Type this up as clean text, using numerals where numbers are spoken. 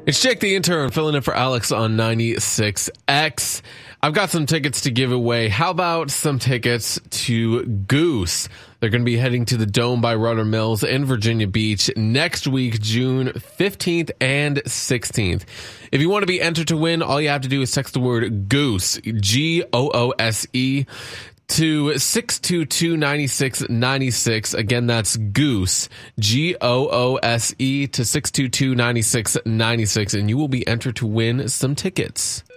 It's Jake the intern filling in for Alex on 96X. I've got some tickets to give away. How about some tickets to Goose? They're going to be heading to the Dome by Rudder Mills in Virginia Beach next week, June 15th and 16th. If you want to be entered to win, all you have to do is text the word Goose, Goose, to 622-9696. Again, that's Goose, Goose, to 622-9696, and you will be entered to win some tickets.